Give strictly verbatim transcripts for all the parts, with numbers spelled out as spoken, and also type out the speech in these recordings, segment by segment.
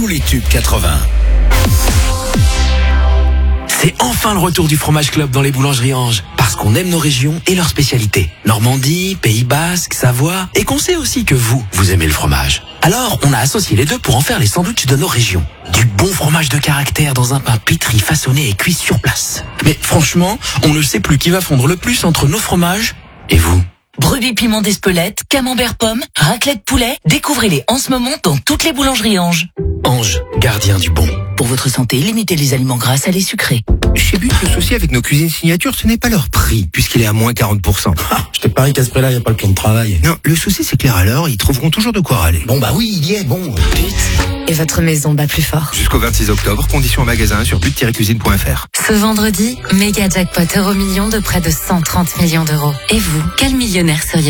les tubes quatre-vingts. C'est enfin le retour du Fromage Club dans les boulangeries Ange. Parce qu'on aime nos régions et leurs spécialités. Normandie, Pays Basque, Savoie. Et qu'on sait aussi que vous, vous aimez le fromage. Alors, on a associé les deux pour en faire les sandwichs de nos régions. Du bon fromage de caractère dans un pain pétri, façonné et cuit sur place. Mais franchement, on ne sait plus qui va fondre le plus entre nos fromages et vous. Brebis piment d'Espelette, camembert pomme, raclette poulet. Découvrez-les en ce moment dans toutes les boulangeries Ange. Ange, gardien du bon. Pour votre santé, limitez les aliments gras, salés, sucrés. Chez But, le souci avec nos cuisines signatures, ce n'est pas leur prix, puisqu'il est à moins quarante pour cent. Ah, je te parie qu'à ce prix-là, il n'y a pas le plan de travail. Non, le souci c'est clair alors, ils trouveront toujours de quoi râler. Bon bah oui, il y est, bon. Et votre maison bat plus fort. Jusqu'au vingt-six octobre, conditions en magasin sur but tiret cuisine point f r. Ce vendredi, méga jackpot euro million de près de cent trente millions d'euros. Et vous, quel millionnaire seriez-vous ?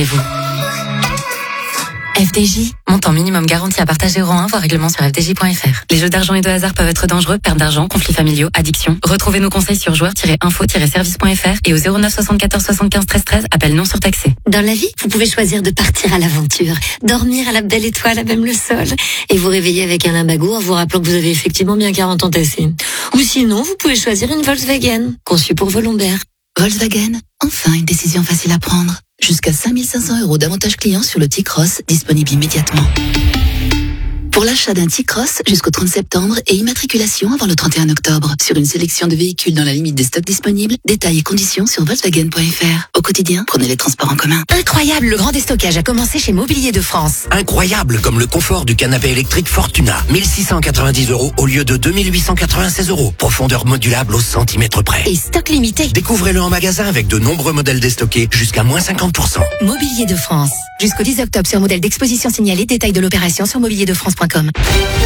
F D J, montant minimum garanti à partager euro un, voire règlement sur f d j point f r. Les jeux d'argent et de hasard peuvent être dangereux, perte d'argent, conflits familiaux, addiction. Retrouvez nos conseils sur joueurs tiret info tiret service point f r et au zéro neuf soixante-quatorze soixante-quinze treize treize, appel non surtaxé. Dans la vie, vous pouvez choisir de partir à l'aventure, dormir à la belle étoile à même le sol, et vous réveiller avec un limbago en vous rappelant que vous avez effectivement bien quarante ans tassés. Ou sinon, vous pouvez choisir une Volkswagen, conçue pour vos lombaires. Volkswagen, enfin une décision facile à prendre. Jusqu'à cinq mille cinq cents euros d'avantages clients sur le T-Cross, disponible immédiatement. Pour l'achat d'un T-Cross jusqu'au trente septembre et immatriculation avant le trente et un octobre. Sur une sélection de véhicules dans la limite des stocks disponibles, détails et conditions sur volkswagen point f r. Au quotidien, prenez les transports en commun. Incroyable, le grand déstockage a commencé chez Mobilier de France. Incroyable, comme le confort du canapé électrique Fortuna. mille six cent quatre-vingt-dix euros au lieu de deux mille huit cent quatre-vingt-seize euros. Profondeur modulable au centimètre près. Et stock limité. Découvrez-le en magasin avec de nombreux modèles déstockés jusqu'à moins cinquante pour cent. Mobilier de France. Jusqu'au dix octobre sur modèle d'exposition signalé. Détail de l'opération sur mobilier de france point com.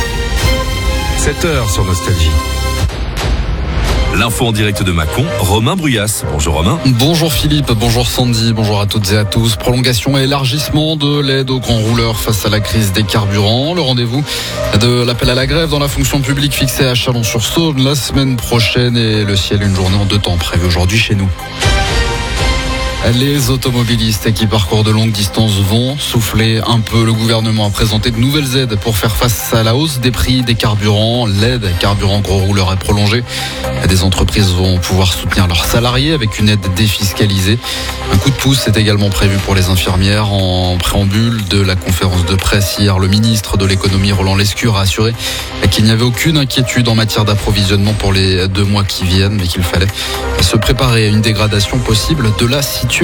sept heures sur Nostalgie. L'info en direct de Mâcon, Romain Bruyas. Bonjour Romain. Bonjour Philippe, bonjour Sandy, bonjour à toutes et à tous. Prolongation et élargissement de l'aide aux grands rouleurs face à la crise des carburants. Le rendez-vous de l'appel à la grève dans la fonction publique fixé à Chalon-sur-Saône la semaine prochaine et le ciel une journée en deux temps prévue aujourd'hui chez nous. Les automobilistes qui parcourent de longues distances vont souffler un peu. Le gouvernement a présenté de nouvelles aides pour faire face à la hausse des prix des carburants. L'aide carburant gros rouleur est prolongée. Des entreprises vont pouvoir soutenir leurs salariés avec une aide défiscalisée. Un coup de pouce est également prévu pour les infirmières. En préambule de la conférence de presse hier, le ministre de l'économie Roland Lescure a assuré qu'il n'y avait aucune inquiétude en matière d'approvisionnement pour les deux mois qui viennent, mais qu'il fallait se préparer à une dégradation possible de la situation.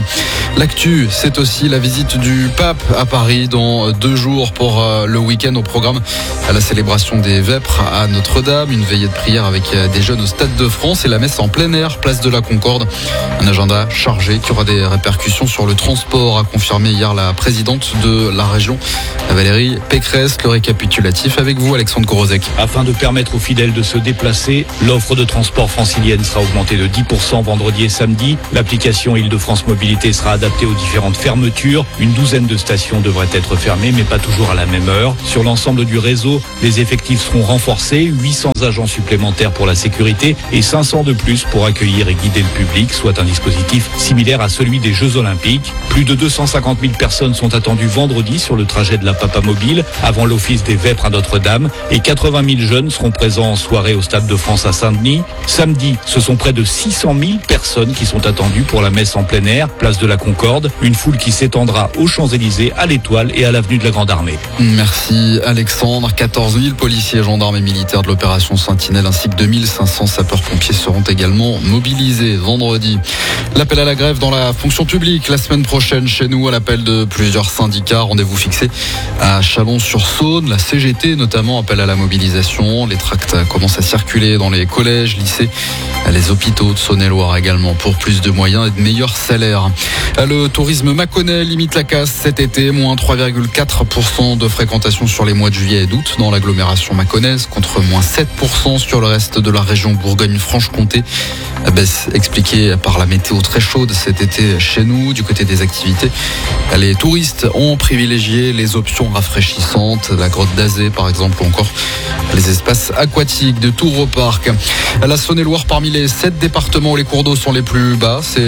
L'actu, c'est aussi la visite du pape à Paris dans deux jours pour le week-end au programme à la célébration des Vêpres à Notre-Dame, une veillée de prière avec des jeunes au Stade de France et la messe en plein air, place de la Concorde. Un agenda chargé qui aura des répercussions sur le transport, a confirmé hier la présidente de la région, Valérie Pécresse. Le récapitulatif avec vous, Alexandre Korozek. Afin de permettre aux fidèles de se déplacer, l'offre de transport francilienne sera augmentée de dix pour cent vendredi et samedi. L'application Île-de-France Mobilité sera adaptée aux différentes fermetures. Une douzaine de stations devraient être fermées, mais pas toujours à la même heure. Sur l'ensemble du réseau, les effectifs seront renforcés, huit cents agents supplémentaires pour la sécurité et cinq cents de plus pour accueillir et guider le public, soit un dispositif similaire à celui des Jeux Olympiques. Plus de deux cent cinquante mille personnes sont attendues vendredi sur le trajet de la Papa Mobile avant l'office des Vêpres à Notre-Dame et quatre-vingt mille jeunes seront présents en soirée au Stade de France à Saint-Denis. Samedi, ce sont près de six cent mille personnes qui sont attendues pour la messe en plein air, place de la Concorde, une foule qui s'étendra aux Champs-Élysées, à l'Étoile et à l'avenue de la Grande Armée. Merci Alexandre. quatorze mille policiers, gendarmes et militaires de l'opération Sentinelle ainsi que deux mille cinq cents sapeurs-pompiers seront également mobilisés vendredi. L'appel à la grève dans la fonction publique la semaine prochaine chez nous à l'appel de plusieurs syndicats. Rendez-vous fixé à Chalon-sur-Saône. La C G T notamment appelle à la mobilisation. Les tracts commencent à circuler dans les collèges, lycées, les hôpitaux de Saône-et-Loire également pour plus de moyens et de meilleurs salaires. Le tourisme mâconnais limite la casse cet été, moins trois virgule quatre pour cent de fréquentation sur les mois de juillet et d'août dans l'agglomération mâconnaise contre moins sept pour cent sur le reste de la région Bourgogne-Franche-Comté. Baisse expliquée par la météo très chaude cet été chez nous. Du côté des activités, les touristes ont privilégié les options rafraîchissantes, la grotte d'Azé par exemple, ou encore les espaces aquatiques de Tours au Parc. La Saône-et-Loire, parmi les sept départements où les cours d'eau sont les plus bas, c'est le cas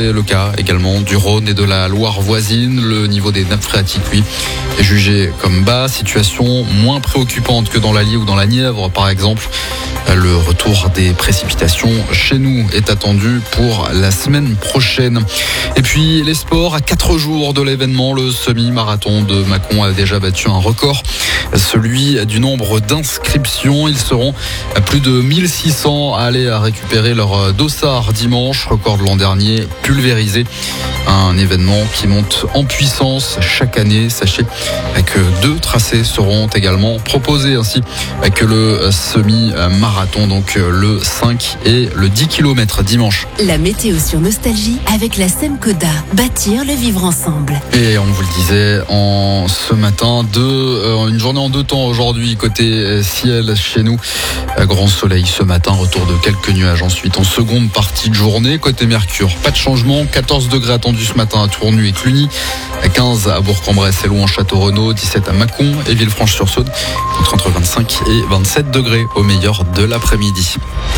cas également du Rhône et de la Loire voisine. Le niveau des nappes phréatiques, lui, est jugé comme bas. Situation moins préoccupante que dans l'Allier ou dans la Nièvre, par exemple. Le retour des précipitations chez nous est attendu pour la semaine prochaine. Et puis les sports, à quatre jours de l'événement, le semi-marathon de Mâcon a déjà battu un record, celui du nombre d'inscriptions. Ils seront à plus de mille six cents à aller à récupérer leur dossard dimanche, record de l'an dernier pulvérisé. Un événement qui monte en puissance chaque année. Sachez que deux tracés seront également proposés, ainsi que le semi-marathon, donc le cinq et le dix kilomètres dimanche. La météo sur Nostalgie avec la Semcoda. Bâtir le vivre ensemble. Et on vous le disait en ce matin, deux, euh, une journée en deux temps aujourd'hui côté ciel chez nous. Grand soleil ce matin, retour de quelques nuages ensuite en seconde partie de journée. Côté Mercure, pas de changement, quatorze degrés attendus ce matin à Tournu et Cluny, quinze à Bourg-en-Bresse et Louan-Château-Renaud, dix-sept à Mâcon et Villefranche-sur-Saône, entre vingt-cinq et vingt-sept degrés au meilleur de l'après-midi.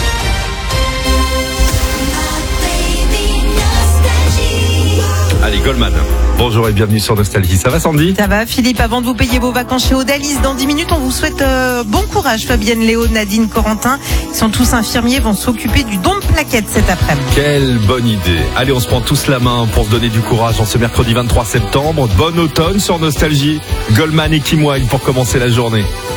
Allez, Goldman. Bonjour et bienvenue sur Nostalgie. Ça va, Sandy? Ça va, Philippe. Avant de vous payer vos vacances chez Odalis, dans dix minutes, on vous souhaite euh, bon courage. Fabienne, Léo, Nadine, Corentin, ils sont tous infirmiers, vont s'occuper du don de plaquettes cet après-midi. Quelle bonne idée. Allez, on se prend tous la main pour se donner du courage en ce mercredi vingt-trois septembre. Bon automne sur Nostalgie. Goldman et Kim Wilde pour commencer la journée.